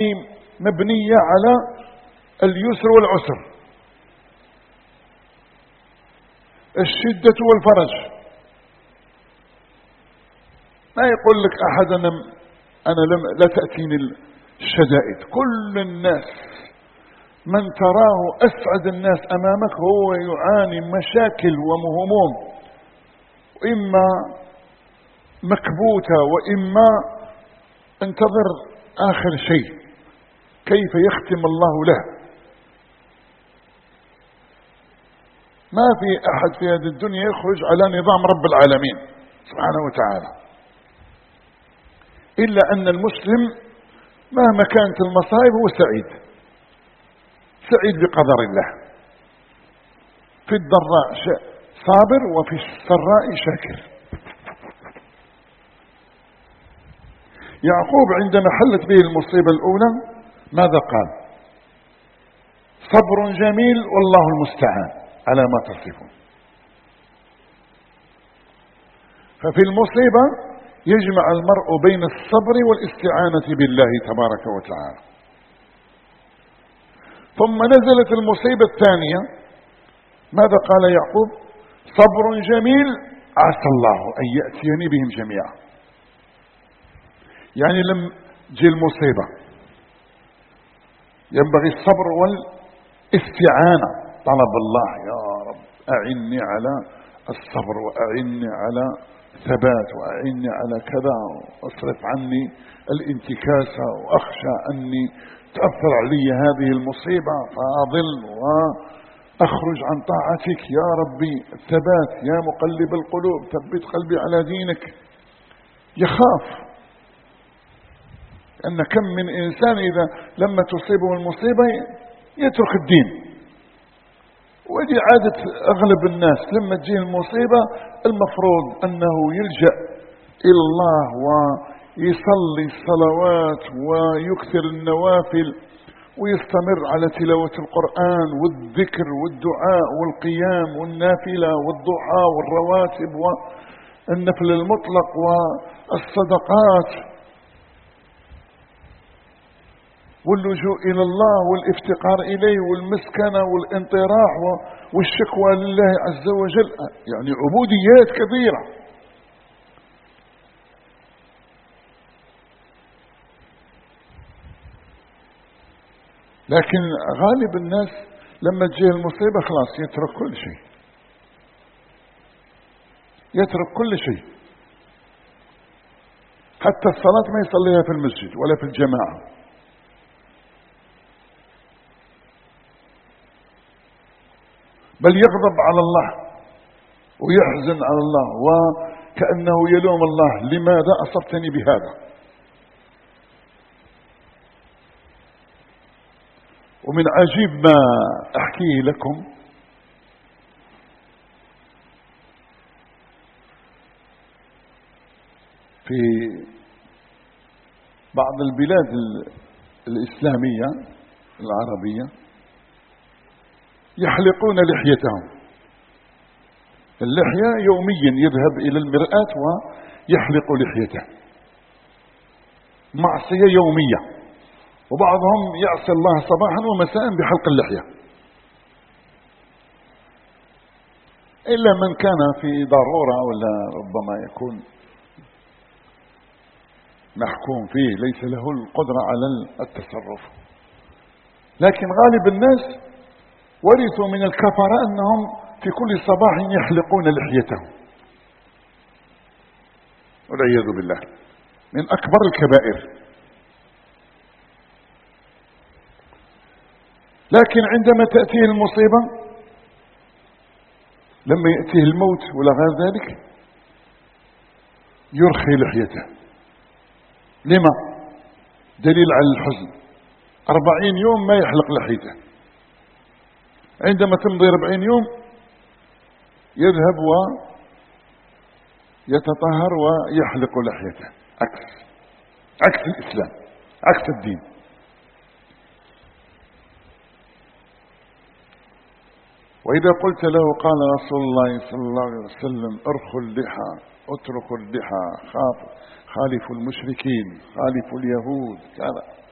مبنية على اليسر والعسر، الشدة والفرج. ما يقول لك أحد أنا لا تأتيني الشدائد. كل الناس من تراه أسعد الناس أمامك هو يعاني مشاكل وهموم، إما مكبوتة وإما انتظر آخر شيء كيف يختم الله له. ما في أحد في هذه الدنيا يخرج على نظام رب العالمين سبحانه وتعالى، إلا أن المسلم مهما كانت المصائب هو سعيد، سعيد بقدر الله، في الضراء صابر وفي السراء شاكر. يعقوب عندما حلت به المصيبة الأولى ماذا قال؟ صبر جميل والله المستعان على ما تصفون. ففي المصيبة يجمع المرء بين الصبر والاستعانة بالله تبارك وتعالى. ثم نزلت المصيبة الثانية، ماذا قال يعقوب؟ صبر جميل عسى الله أن يأتيني بهم جميعا. يعني لم تجي المصيبة ينبغي الصبر والاستعانة، طلب الله يا رب أعني على الصبر وأعني على ثبات وأعني على كذا، واصرف عني الانتكاسة، وأخشى أني تأثر علي هذه المصيبة فأضل وأخرج عن طاعتك يا ربي. الثبات يا مقلب القلوب ثبت قلبي على دينك. يخاف أن كم من إنسان إذا لما تصيبه المصيبة يترك الدين، ودي عادة أغلب الناس لما تجيه المصيبة المفروض أنه يلجأ إلى الله ويصلي الصلوات ويكثر النوافل ويستمر على تلاوة القرآن والذكر والدعاء والقيام والنافلة والضحى والرواتب والنفل المطلق والصدقات واللجوء إلى الله والافتقار إليه والمسكنة والانطراح والشكوى لله عز وجل، يعني عبوديات كثيرة. لكن غالب الناس لما تجيه المصيبة خلاص يترك كل شيء، يترك كل شيء، حتى الصلاة ما يصليها في المسجد ولا في الجماعة. بل يغضب على الله ويحزن على الله وكأنه يلوم الله لماذا أصبتني بهذا. ومن عجيب ما أحكيه لكم في بعض البلاد الإسلامية العربية يحلقون لحيتهم. اللحية يوميا يذهب إلى المرآة ويحلق لحيته، معصية يومية. وبعضهم يعصي الله صباحا ومساء بحلق اللحية، إلا من كان في ضرورة ولا ربما يكون محكوم فيه ليس له القدرة على التصرف. لكن غالب الناس ورثوا من الكفرة أنهم في كل صباح يحلقون لحيتهم، والعياذ بالله، من أكبر الكبائر. لكن عندما تأتيه المصيبة، لما يأتيه الموت ولا غير ذلك، يرخي لحيته. لما؟ دليل على الحزن. 40 يوم ما يحلق لحيته، عندما تمضي 40 يوم يذهب ويتطهر ويحلق لحيته. عكس الإسلام، عكس الدين. وإذا قلت له قال رسول الله صلى الله عليه وسلم ارخوا اللحى، اتركوا اللحى، خالفوا المشركين، خالفوا اليهود، كذا،